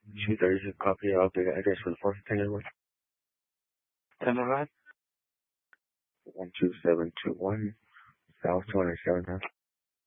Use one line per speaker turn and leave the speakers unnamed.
236 copy. I'll update the address for the first thing. 12721 South 207th.